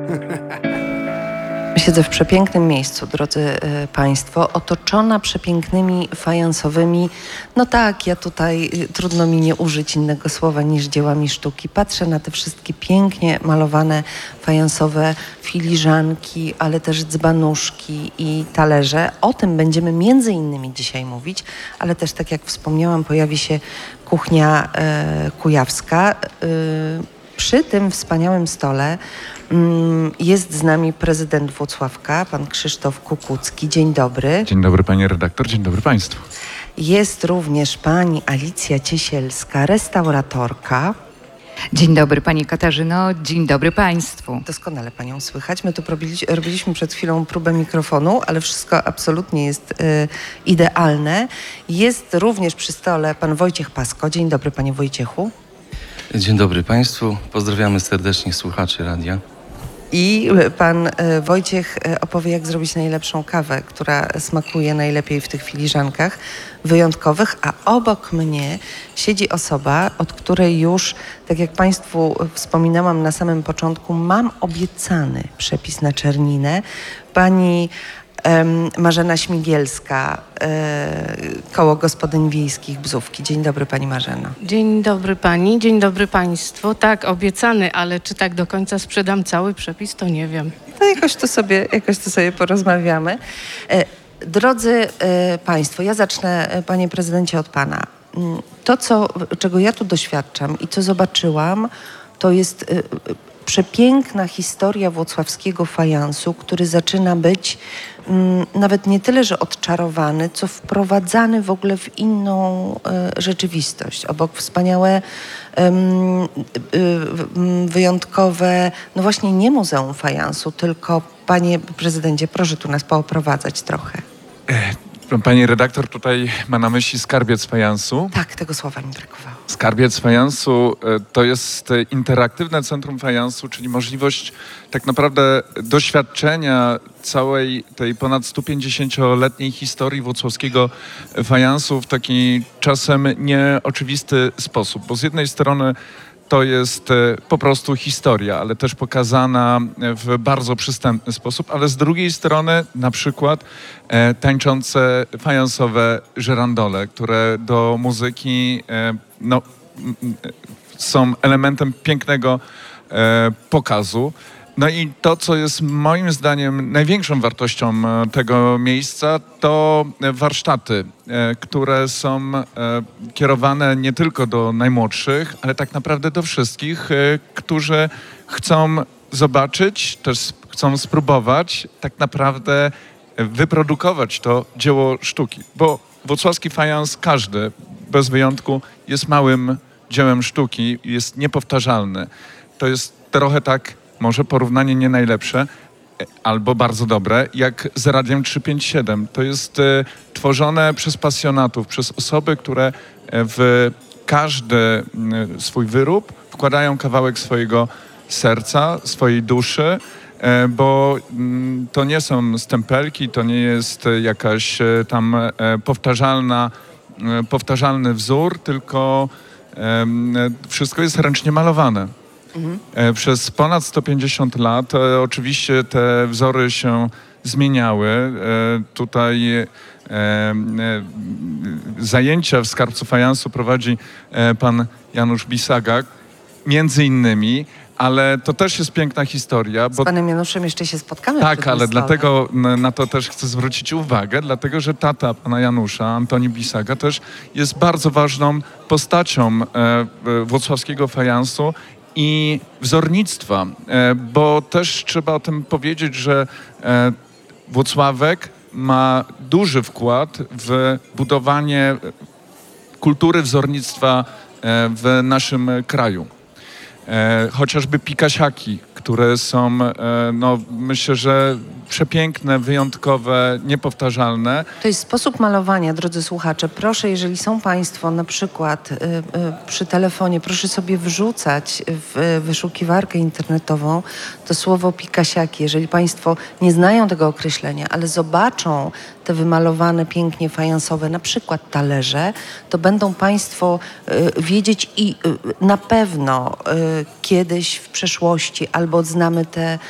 Siedzę w przepięknym miejscu, drodzy Państwo, otoczona przepięknymi fajansowymi, no tak, ja tutaj trudno mi nie użyć innego słowa niż dziełami sztuki. Patrzę na te wszystkie pięknie malowane fajansowe filiżanki, ale też dzbanuszki i talerze. O tym będziemy między innymi dzisiaj mówić, ale też tak jak wspomniałam, pojawi się kuchnia kujawska. Przy tym wspaniałym stole jest z nami prezydent Włocławka, pan Krzysztof Kukucki. Dzień dobry. Dzień dobry pani redaktor, dzień dobry państwu. Jest również pani Alicja Ciesielska, restauratorka. Dzień dobry pani Katarzyno, dzień dobry państwu. Doskonale panią słychać. My tu robiliśmy przed chwilą próbę mikrofonu, ale wszystko absolutnie jest idealne. Jest również przy stole pan Wojciech Pasko. Dzień dobry panie Wojciechu. Dzień dobry państwu, pozdrawiamy serdecznie słuchaczy radia. I pan Wojciech opowie, jak zrobić najlepszą kawę, która smakuje najlepiej w tych filiżankach wyjątkowych, a obok mnie siedzi osoba, od której już, tak jak państwu wspominałam na samym początku, mam obiecany przepis na czerninę. Pani Marzena Śmigielska, Koło Gospodyń Wiejskich Bzówki. Dzień dobry pani Marzeno. Dzień dobry pani, dzień dobry państwu. Tak, obiecany, ale czy tak do końca sprzedam cały przepis, to nie wiem. No jakoś to sobie porozmawiamy. Drodzy państwo, ja zacznę, panie prezydencie, od pana. To, czego ja tu doświadczam i co zobaczyłam, to jest przepiękna historia włocławskiego fajansu, który zaczyna być nawet nie tyle, że odczarowany, co wprowadzany w ogóle w inną rzeczywistość. Obok wspaniałe, wyjątkowe, no właśnie nie Muzeum Fajansu, tylko panie prezydencie, proszę tu nas pooprowadzać trochę. Pani redaktor tutaj ma na myśli skarbiec fajansu. Tak, tego słowa mi brakowało. Skarbiec fajansu to jest interaktywne centrum fajansu, czyli możliwość tak naprawdę doświadczenia całej tej ponad 150-letniej historii włocławskiego fajansu w taki czasem nieoczywisty sposób. Bo z jednej strony to jest po prostu historia, ale też pokazana w bardzo przystępny sposób, ale z drugiej strony na przykład tańczące fajansowe żyrandole, które do muzyki są elementem pięknego pokazu. No i to, co jest moim zdaniem największą wartością tego miejsca, to warsztaty, które są kierowane nie tylko do najmłodszych, ale tak naprawdę do wszystkich, którzy chcą zobaczyć, też chcą spróbować tak naprawdę wyprodukować to dzieło sztuki. Bo włocławski fajans, każdy, bez wyjątku, jest małym dziełem sztuki, jest niepowtarzalny. To jest trochę tak, może porównanie nie najlepsze, albo bardzo dobre, jak z Radiem 357. To jest tworzone przez pasjonatów, przez osoby, które w każdy swój wyrób wkładają kawałek swojego serca, swojej duszy, bo to nie są stempelki, to nie jest jakaś tam powtarzalny wzór, tylko wszystko jest ręcznie malowane. Przez ponad 150 lat oczywiście te wzory się zmieniały. Tutaj zajęcia w Skarbcu Fajansu prowadzi pan Janusz Bisaga, między innymi, ale to też jest piękna historia. Z panem Januszem jeszcze się spotkamy. Tak, ale dlatego na to też chcę zwrócić uwagę, dlatego że tata pana Janusza, Antoni Bisaga, też jest bardzo ważną postacią włocławskiego fajansu i wzornictwa, bo też trzeba o tym powiedzieć, że Włocławek ma duży wkład w budowanie kultury wzornictwa w naszym kraju. Chociażby pikasiaki, które są, no myślę, że przepiękne, wyjątkowe, niepowtarzalne. To jest sposób malowania, drodzy słuchacze. Proszę, jeżeli są Państwo na przykład przy telefonie, proszę sobie wrzucać w wyszukiwarkę internetową to słowo pikasiaki. Jeżeli Państwo nie znają tego określenia, ale zobaczą te wymalowane pięknie fajansowe, na przykład talerze, to będą Państwo wiedzieć i na pewno kiedyś w przeszłości albo odznamy te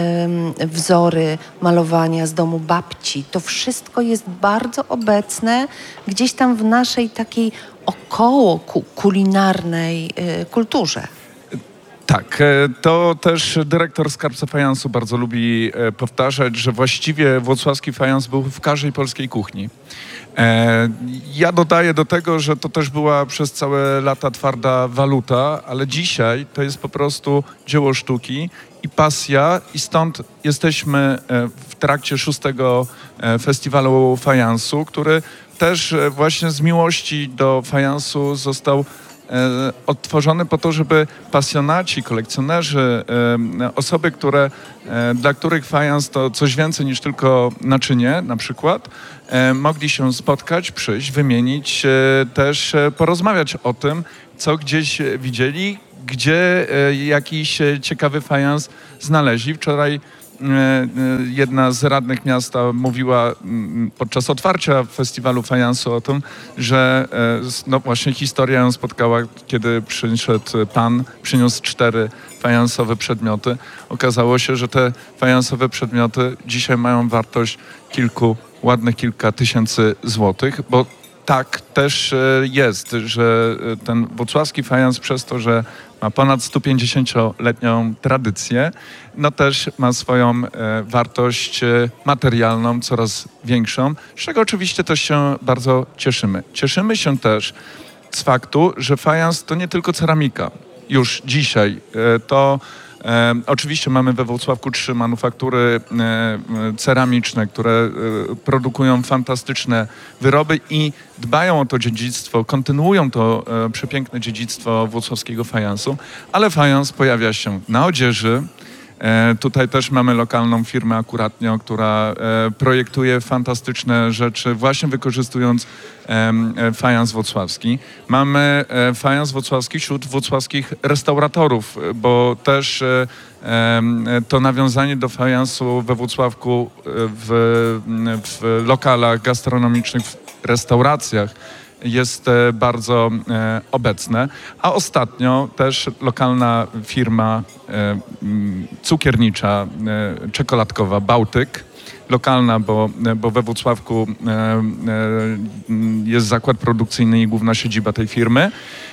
wzory malowania z domu babci. To wszystko jest bardzo obecne gdzieś tam w naszej takiej około kulinarnej kulturze. Tak, to też dyrektor Skarbca Fajansu bardzo lubi powtarzać, że właściwie włocławski fajans był w każdej polskiej kuchni. Ja dodaję do tego, że to też była przez całe lata twarda waluta, ale dzisiaj to jest po prostu dzieło sztuki i pasja i stąd jesteśmy w trakcie 6. Festiwalu Fajansu, który też właśnie z miłości do fajansu został odtworzony po to, żeby pasjonaci, kolekcjonerzy, osoby, dla których fajans to coś więcej niż tylko naczynie na przykład, mogli się spotkać, przyjść, wymienić, też porozmawiać o tym, co gdzieś widzieli, gdzie jakiś ciekawy fajans znaleźli. Wczoraj jedna z radnych miasta mówiła podczas otwarcia festiwalu fajansu o tym, że no właśnie historia ją spotkała, kiedy przyszedł pan, przyniósł 4 fajansowe przedmioty. Okazało się, że te fajansowe przedmioty dzisiaj mają wartość ładnych kilka tysięcy złotych, bo tak też jest, że ten włocławski fajans przez to, że ma ponad 150-letnią tradycję, no też ma swoją wartość materialną coraz większą, z czego oczywiście też się bardzo cieszymy. Cieszymy się też z faktu, że fajans to nie tylko ceramika. Już dzisiaj to oczywiście mamy we Włocławku 3 manufaktury ceramiczne, które produkują fantastyczne wyroby i dbają o to dziedzictwo, kontynuują to przepiękne dziedzictwo włocławskiego fajansu, ale fajans pojawia się na odzieży. Tutaj też mamy lokalną firmę akuratnie, która projektuje fantastyczne rzeczy, właśnie wykorzystując fajans włocławski. Mamy fajans włocławski wśród włocławskich restauratorów, bo też to nawiązanie do fajansu we Włocławku w lokalach gastronomicznych, w restauracjach jest bardzo obecne. A ostatnio też lokalna firma cukiernicza, czekoladkowa Bałtyk, lokalna, bo we Włocławku jest zakład produkcyjny i główna siedziba tej firmy,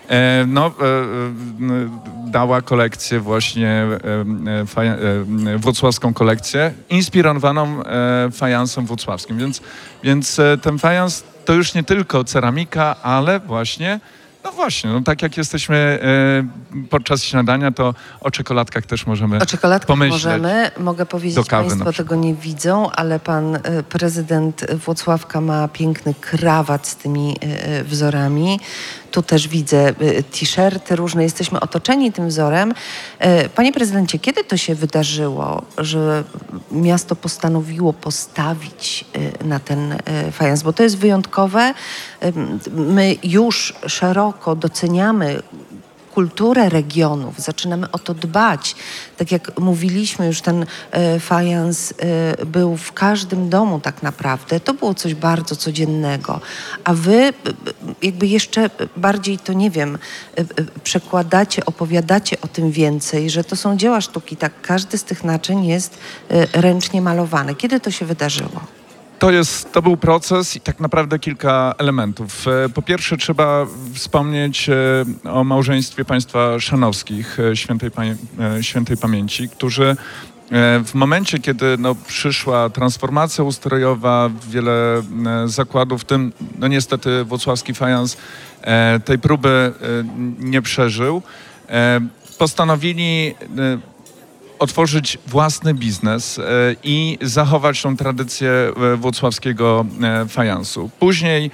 dała kolekcję właśnie, włocławską kolekcję, inspirowaną fajansem włocławskim. Więc ten fajans to już nie tylko ceramika, ale właśnie, tak jak jesteśmy podczas śniadania, to o czekoladkach też możemy O czekoladkach pomyśleć. możemy. Mogę powiedzieć, Do kawy na Państwo przykład. tego nie widzą, ale pan prezydent Włocławka ma piękny krawat z tymi wzorami. Tu też widzę t-shirty różne, jesteśmy otoczeni tym wzorem. Panie prezydencie, kiedy to się wydarzyło, że miasto postanowiło postawić na ten fajans? Bo to jest wyjątkowe. My już szeroko doceniamy kulturę regionów, zaczynamy o to dbać. Tak jak mówiliśmy, już ten fajans był w każdym domu tak naprawdę. To było coś bardzo codziennego. A wy jakby jeszcze bardziej to, nie wiem, przekładacie, opowiadacie o tym więcej, że to są dzieła sztuki. Tak, każdy z tych naczyń jest ręcznie malowany. Kiedy to się wydarzyło? To był proces i tak naprawdę kilka elementów. Po pierwsze trzeba wspomnieć o małżeństwie państwa Szanowskich, świętej pamięci, którzy w momencie, kiedy przyszła transformacja ustrojowa, wiele zakładów, w tym niestety włocławski fajans tej próby nie przeżył, postanowili otworzyć własny biznes i zachować tą tradycję włocławskiego fajansu. Później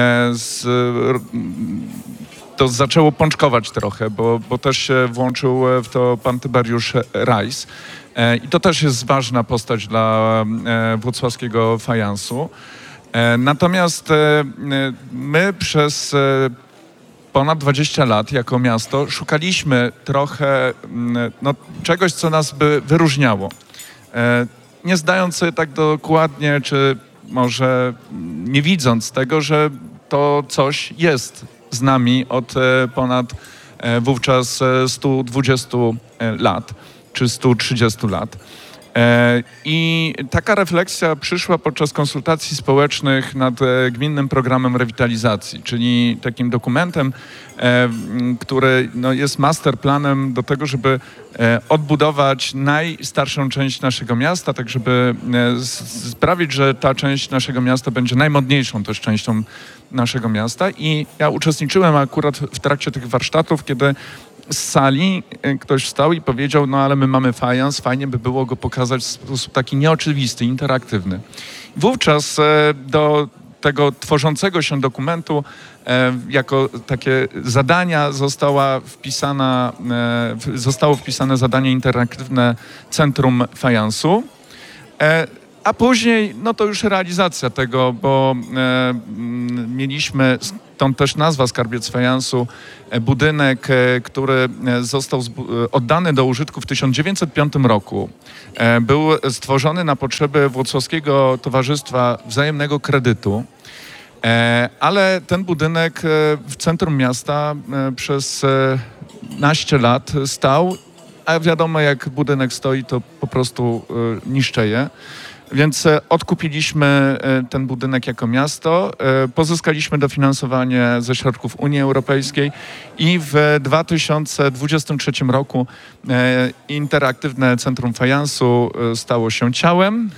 to zaczęło pączkować trochę, bo też się włączył w to pan Tyberiusz Rajs. I to też jest ważna postać dla włocławskiego fajansu. Natomiast my przez ponad 20 lat jako miasto szukaliśmy trochę czegoś, co nas by wyróżniało. Nie zdając sobie tak dokładnie, czy może nie widząc tego, że to coś jest z nami od ponad wówczas 120 lat, czy 130 lat. I taka refleksja przyszła podczas konsultacji społecznych nad gminnym programem rewitalizacji, czyli takim dokumentem, który jest masterplanem do tego, żeby odbudować najstarszą część naszego miasta, tak żeby sprawić, że ta część naszego miasta będzie najmodniejszą też częścią naszego miasta. I ja uczestniczyłem akurat w trakcie tych warsztatów, kiedy z sali ktoś wstał i powiedział, ale my mamy fajans, fajnie by było go pokazać w sposób taki nieoczywisty, interaktywny. Wówczas do tego tworzącego się dokumentu jako takie zadania zostało wpisane zadanie interaktywne Centrum Fajansu. A później, to już realizacja tego, bo mieliśmy, stąd też nazwa Skarbiec Fajansu, budynek, który został oddany do użytku w 1905 roku. Był stworzony na potrzeby Włocławskiego Towarzystwa Wzajemnego Kredytu, ale ten budynek w centrum miasta przez naście lat stał, a wiadomo, jak budynek stoi, to po prostu niszczeje. Więc odkupiliśmy ten budynek jako miasto, pozyskaliśmy dofinansowanie ze środków Unii Europejskiej i w 2023 roku Interaktywne Centrum Fajansu stało się ciałem.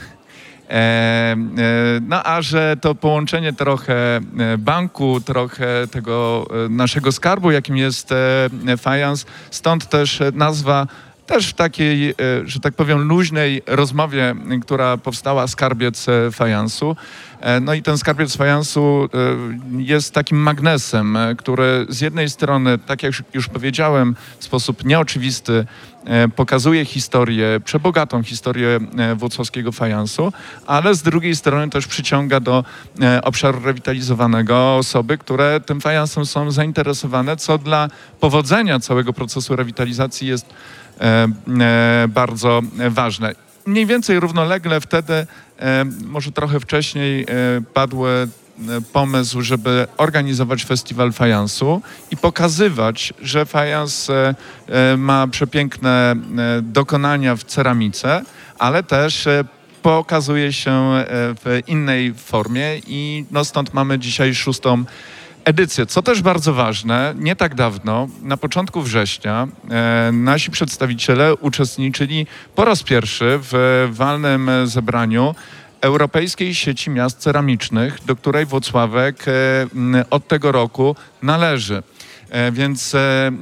A że to połączenie trochę banku, trochę tego naszego skarbu, jakim jest fajans, stąd też nazwa, też w takiej, że tak powiem, luźnej rozmowie, która powstała, Skarbiec Fajansu. I ten Skarbiec Fajansu jest takim magnesem, który z jednej strony, tak jak już powiedziałem, w sposób nieoczywisty pokazuje historię, przebogatą historię włocławskiego fajansu, ale z drugiej strony też przyciąga do obszaru rewitalizowanego osoby, które tym fajansem są zainteresowane, co dla powodzenia całego procesu rewitalizacji jest bardzo ważne. Mniej więcej równolegle wtedy, może trochę wcześniej, padł pomysł, żeby organizować festiwal fajansu i pokazywać, że fajans ma przepiękne dokonania w ceramice, ale też pokazuje się w innej formie i stąd mamy dzisiaj 6. edycję. Co też bardzo ważne, nie tak dawno, na początku września, nasi przedstawiciele uczestniczyli po raz pierwszy w walnym zebraniu Europejskiej Sieci Miast Ceramicznych, do której Włocławek od tego roku należy. Więc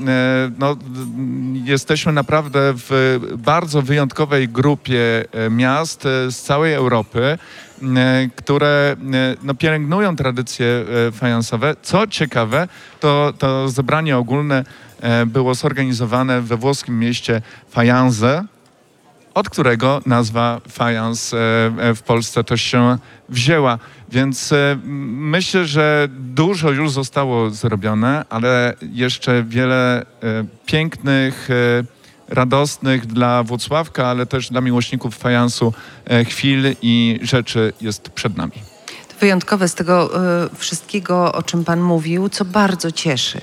jesteśmy naprawdę w bardzo wyjątkowej grupie miast z całej Europy, które pielęgnują tradycje fajansowe. Co ciekawe, to zebranie ogólne było zorganizowane we włoskim mieście Fajanze, od którego nazwa fajans w Polsce też się wzięła. Więc myślę, że dużo już zostało zrobione, ale jeszcze wiele pięknych, radosnych dla Włocławka, ale też dla miłośników fajansu chwil i rzeczy jest przed nami. To wyjątkowe z tego wszystkiego, o czym Pan mówił, co bardzo cieszy.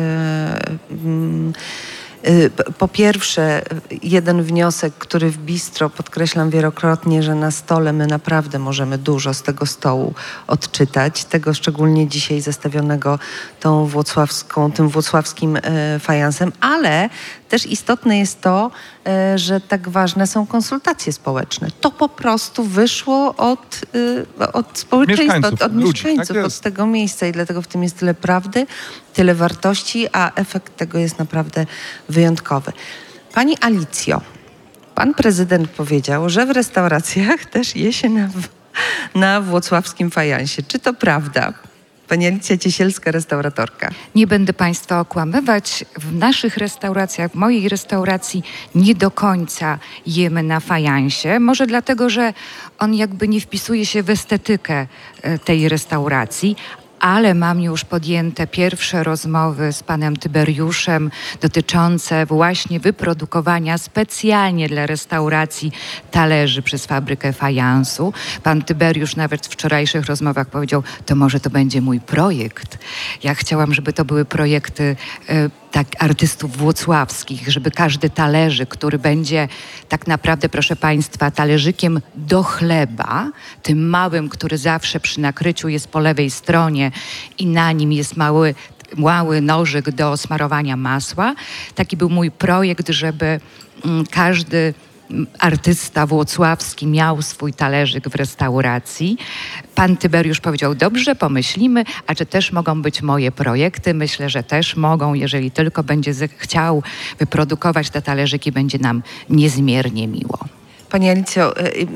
Po pierwsze, jeden wniosek, który w bistro podkreślam wielokrotnie, że na stole my naprawdę możemy dużo z tego stołu odczytać, tego szczególnie dzisiaj zestawionego tym włocławskim fajansem, ale też istotne jest to, że tak ważne są konsultacje społeczne. To po prostu wyszło od społeczeństwa, od mieszkańców, tak od tego miejsca i dlatego w tym jest tyle prawdy, tyle wartości, a efekt tego jest naprawdę wyjątkowy. Pani Alicjo, Pan prezydent powiedział, że w restauracjach też je się na włocławskim fajansie. Czy to prawda? Pani Alicja Ciesielska, restauratorka. Nie będę Państwa okłamywać. W naszych restauracjach, w mojej restauracji nie do końca jemy na fajansie. Może dlatego, że on jakby nie wpisuje się w estetykę tej restauracji. Ale mam już podjęte pierwsze rozmowy z panem Tyberiuszem dotyczące właśnie wyprodukowania specjalnie dla restauracji talerzy przez fabrykę fajansu. Pan Tyberiusz nawet w wczorajszych rozmowach powiedział, to może to będzie mój projekt. Ja chciałam, żeby to były projekty tak artystów włocławskich, żeby każdy talerzyk, który będzie tak naprawdę, proszę Państwa, talerzykiem do chleba, tym małym, który zawsze przy nakryciu jest po lewej stronie i na nim jest mały nożyk do smarowania masła. Taki był mój projekt, żeby każdy artysta włocławski miał swój talerzyk w restauracji. Pan Tyberiusz powiedział, dobrze, pomyślimy, a czy też mogą być moje projekty? Myślę, że też mogą, jeżeli tylko będzie chciał wyprodukować te talerzyki, będzie nam niezmiernie miło. Pani Alicjo,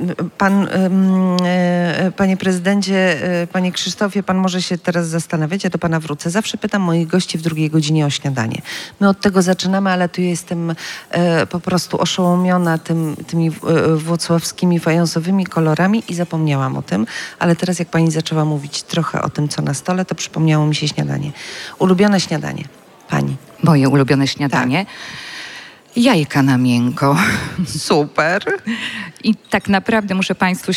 panie prezydencie, panie Krzysztofie, pan może się teraz zastanawiać, ja do pana wrócę. Zawsze pytam moich gości w drugiej godzinie o śniadanie. My od tego zaczynamy, ale tu jestem po prostu oszołomiona tymi włocławskimi fajansowymi kolorami i zapomniałam o tym, ale teraz jak pani zaczęła mówić trochę o tym, co na stole, to przypomniało mi się śniadanie. Ulubione śniadanie pani. Moje ulubione śniadanie. Jajka na miękko. Super. I tak naprawdę muszę Państwu